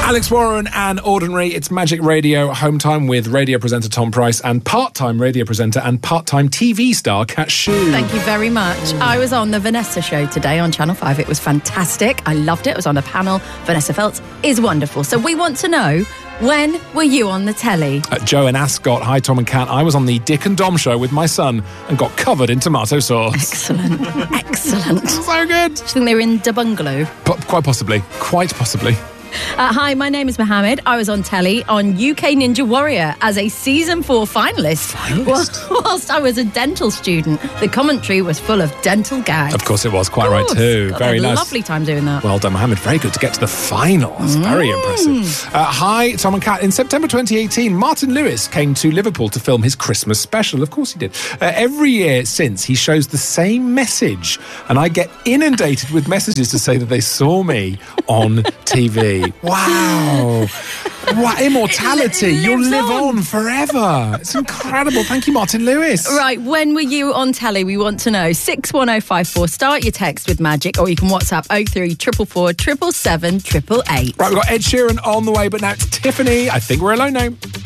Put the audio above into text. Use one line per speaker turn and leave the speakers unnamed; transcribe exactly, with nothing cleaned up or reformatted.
Alex Warren and Ordinary. It's Magic Radio, home time with radio presenter Tom Price and part-time radio presenter and part-time T V star Kat Shue.
Thank you very much. I was on the Vanessa show today on Channel five. It was fantastic. I loved it. I was on a panel. Vanessa Feltz is wonderful. So we want to know, when were you on the telly?
Uh, Joe and Ascot. Hi, Tom and Kat. I was on the Dick and Dom show with my son and got covered in tomato sauce.
Excellent. Excellent.
So good.
Do you think they were in the bungalow?
P- quite possibly. Quite possibly.
Uh, hi, my name is Mohammed. I was on telly on U K Ninja Warrior as a season four finalist.
Finalist?
Well, whilst I was a dental student, the commentary was full of dental gags.
Of course it was. Quite right too.
God,
Very nice.
Lovely time doing that.
Well done, Mohammed. Very good to get to the finals. Very
Mm.
impressive. Uh, hi, Tom and Kat. In September twenty eighteen, Martin Lewis came to Liverpool to film his Christmas special. Of course he did. Uh, every year since, he shows the same message, and I get inundated with messages to say that they saw me on T V. Wow. What immortality.
It li-
You'll
lives
live
on.
on forever. It's incredible. Thank you, Martin Lewis.
Right, when were you on telly? We want to know. six one oh five four. Start your text with Magic, or you can WhatsApp oh three four four, seven seven seven, eight eight eight.
Right, we've got Ed Sheeran on the way, but now it's Tiffany. I think we're alone now.